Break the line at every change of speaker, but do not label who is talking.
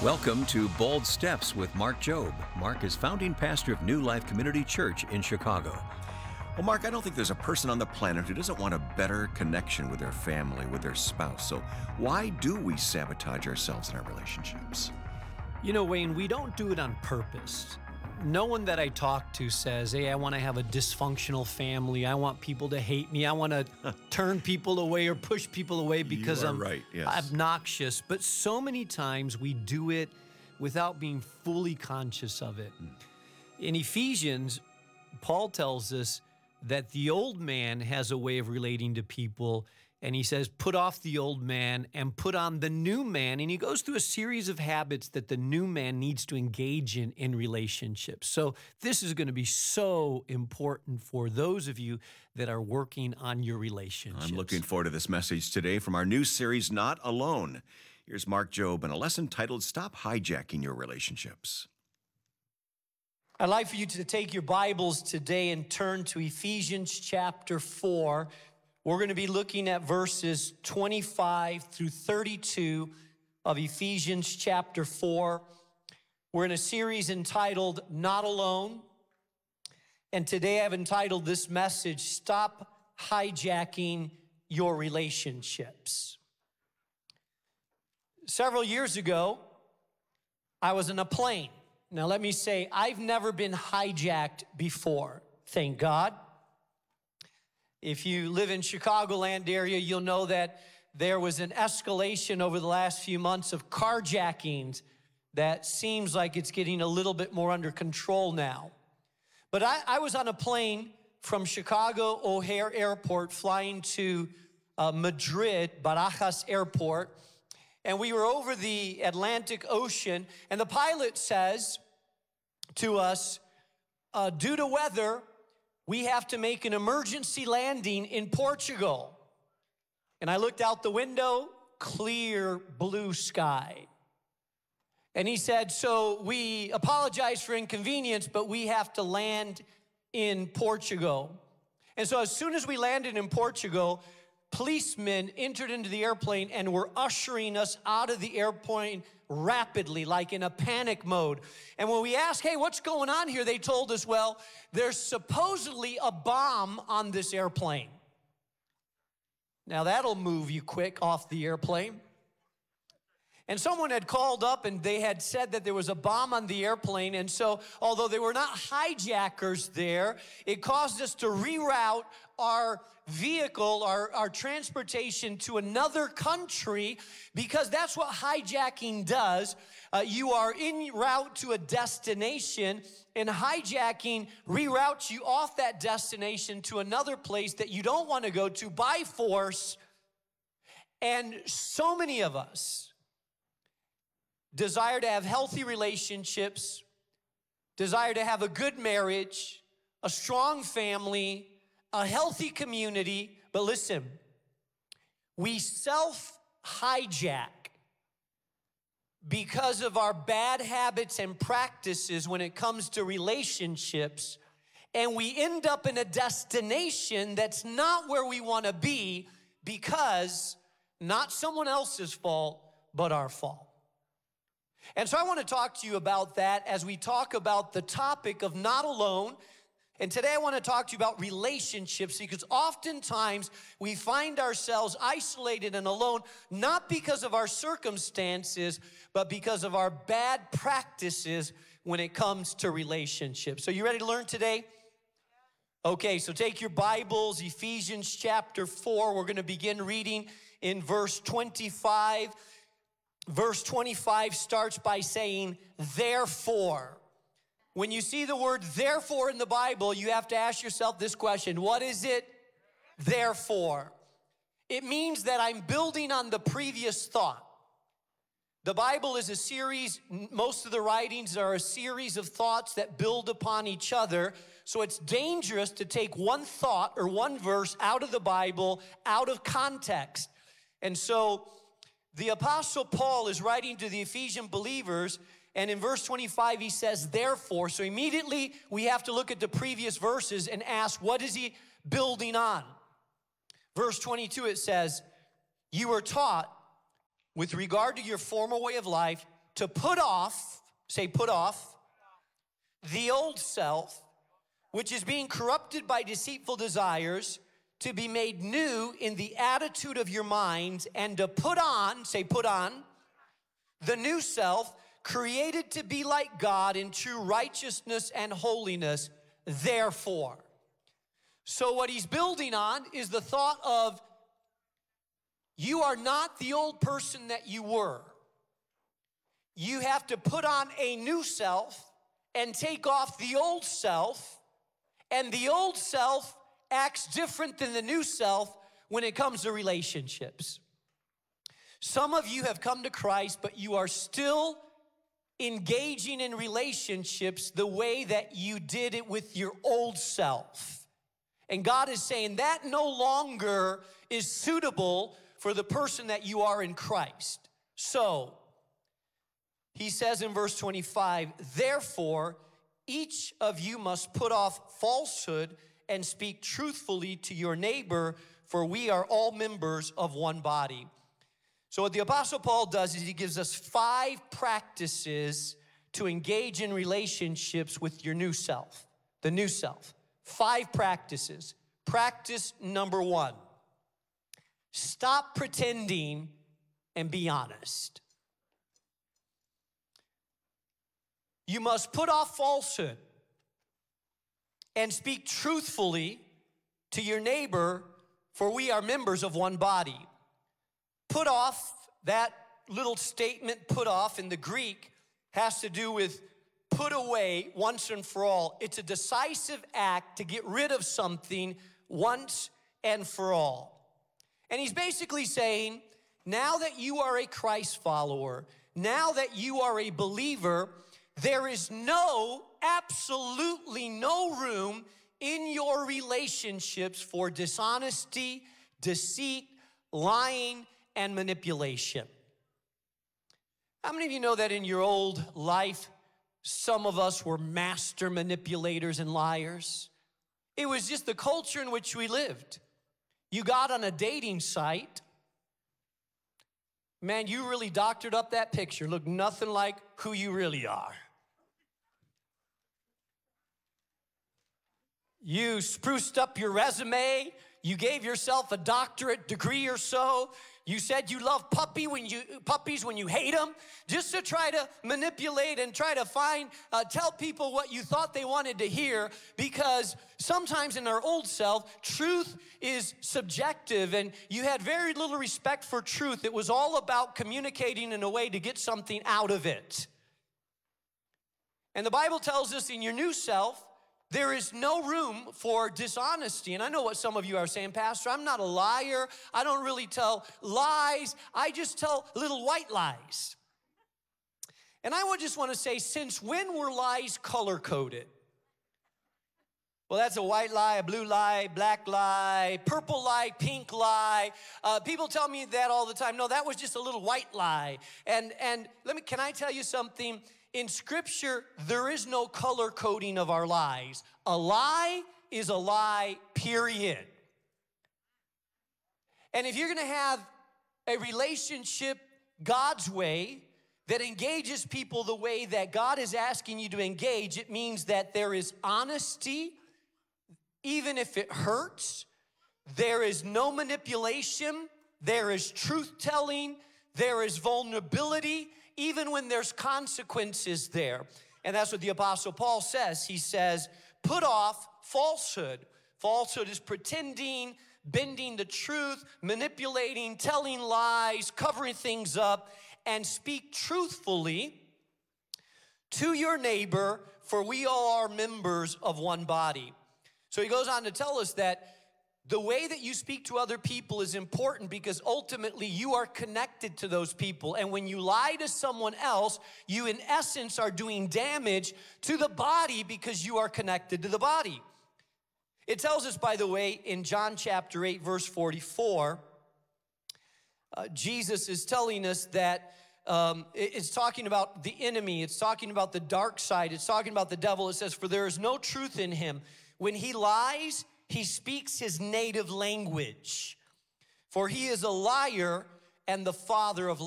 Welcome to Bold Steps with Mark Jobe. Mark is founding pastor of New Life Community Church in Chicago.
Well, Mark, I don't think there's a person on the planet who doesn't want a better connection with their family, with their spouse. So why do we sabotage ourselves in our relationships?
You know, Wayne, we don't do it on purpose. No one that I talk to says, hey, I want to have a dysfunctional family. I want people to hate me. I want to turn people away or push people away because I'm
right, yes.
obnoxious. But so many times we do it without being fully conscious of it. In Ephesians, Paul tells us that the old man has a way of relating to people, and he says, put off the old man and put on the new man. And he goes through a series of habits that the new man needs to engage in relationships. So this is going to be so important for those of you that are working on your relationships.
I'm looking forward to this message today from our new series, Not Alone. Here's Mark Jobe and a lesson titled, Stop Hijacking Your Relationships.
I'd like for you to take your Bibles today and turn to Ephesians chapter 4. We're going to be looking at verses 25 through 32 of Ephesians chapter 4. We're in a series entitled Not Alone. And today I've entitled this message, Stop Hijacking Your Relationships. Several years ago, I was in a plane. Now let me say, I've never been hijacked before, thank God. If you live in Chicagoland area, you'll know that there was an escalation over the last few months of carjackings that seems like it's getting a little bit more under control now. But I was on a plane from Chicago O'Hare Airport flying to Madrid, Barajas Airport, and we were over the Atlantic Ocean, and the pilot says to us, due to weather, we have to make an emergency landing in Portugal. And I looked out the window, clear blue sky. And he said, so we apologize for inconvenience, but we have to land in Portugal. And so as soon as we landed in Portugal, policemen entered into the airplane and were ushering us out of the airplane rapidly, like in a panic mode. And when we asked, hey, what's going on here? They told us, well, there's supposedly a bomb on this airplane. Now that'll move you quick off the airplane. And someone had called up and they had said that there was a bomb on the airplane. And so although there were not hijackers there, it caused us to reroute our vehicle, our transportation to another country, because that's what hijacking does. You are en route to a destination, and hijacking reroutes you off that destination to another place that you don't want to go to by force. And so many of us desire to have healthy relationships, desire to have a good marriage, a strong family, a healthy community. But listen, we self-hijack because of our bad habits and practices when it comes to relationships, and we end up in a destination that's not where we want to be, because not someone else's fault, but our fault. And so I want to talk to you about that as we talk about the topic of not alone. And today I want to talk to you about relationships, because oftentimes we find ourselves isolated and alone, not because of our circumstances, but because of our bad practices when it comes to relationships. So you ready to learn today? Okay, so take your Bibles, Ephesians chapter 4. We're going to begin reading in verse 25. Verse 25 starts by saying, therefore. When you see the word therefore in the Bible, you have to ask yourself this question: what is it? Therefore. It means that I'm building on the previous thought. The Bible is a series, most of the writings are a series of thoughts that build upon each other. So it's dangerous to take one thought or one verse out of the Bible, out of context. And so the Apostle Paul is writing to the Ephesian believers, and in verse 25 he says, therefore. So immediately we have to look at the previous verses and ask, what is he building on? Verse 22, it says, you were taught with regard to your former way of life to put off, say put off, the old self, which is being corrupted by deceitful desires, to be made new in the attitude of your minds, and to put on, say put on, the new self, created to be like God in true righteousness and holiness, therefore. So what he's building on is the thought of, you are not the old person that you were. You have to put on a new self and take off the old self, and the old self acts different than the new self when it comes to relationships. Some of you have come to Christ, but you are still engaging in relationships the way that you did it with your old self. And God is saying that no longer is suitable for the person that you are in Christ. So, he says in verse 25, therefore, each of you must put off falsehood and speak truthfully to your neighbor, for we are all members of one body. So what the Apostle Paul does is he gives us 5 practices to engage in relationships with your new self, the new self. 5 practices. Practice number 1, stop pretending and be honest. You must put off falsehood and speak truthfully to your neighbor, for we are members of one body. Put off, that little statement put off in the Greek has to do with put away once and for all. It's a decisive act to get rid of something once and for all. And he's basically saying, now that you are a Christ follower, now that you are a believer, there is absolutely no room in your relationships for dishonesty, deceit, lying, and manipulation. How many of you know that in your old life, some of us were master manipulators and liars? It was just the culture in which we lived. You got on a dating site, man, you really doctored up that picture. Looked nothing like who you really are. You spruced up your resume. You gave yourself a doctorate degree or so. You said you love puppies when you hate them, just to try to manipulate and try to tell people what you thought they wanted to hear, because sometimes in our old self, truth is subjective, and you had very little respect for truth. It was all about communicating in a way to get something out of it. And the Bible tells us in your new self, there is no room for dishonesty. And I know what some of you are saying, Pastor, I'm not a liar. I don't really tell lies. I just tell little white lies. And I would just want to say, since when were lies color-coded? Well, that's a white lie, a blue lie, black lie, purple lie, pink lie. People tell me that all the time. No, that was just a little white lie. And can I tell you something? In Scripture, there is no color coding of our lies. A lie is a lie, period. And if you're gonna have a relationship God's way that engages people the way that God is asking you to engage, it means that there is honesty, even if it hurts. There is no manipulation. There is truth-telling. There is vulnerability, even when there's consequences there. And that's what the Apostle Paul says. He says, put off falsehood. Falsehood is pretending, bending the truth, manipulating, telling lies, covering things up, and speak truthfully to your neighbor, for we all are members of one body. So he goes on to tell us that the way that you speak to other people is important, because ultimately you are connected to those people. And when you lie to someone else, you in essence are doing damage to the body, because you are connected to the body. It tells us, by the way, in John chapter 8, verse 44, Jesus is telling us that it's talking about the enemy. It's talking about the dark side. It's talking about the devil. It says, for there is no truth in him. When he lies, he speaks his native language, for he is a liar and the father of lies.